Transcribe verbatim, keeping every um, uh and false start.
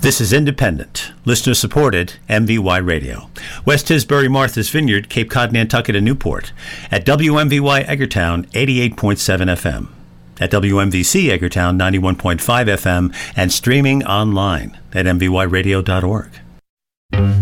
This is independent, listener-supported M V Y Radio. West Tisbury, Martha's Vineyard, Cape Cod, Nantucket, and Newport. At W M V Y Edgartown, eighty-eight point seven F M. At W M V C Edgartown, ninety-one point five F M. And streaming online at m v y radio dot org.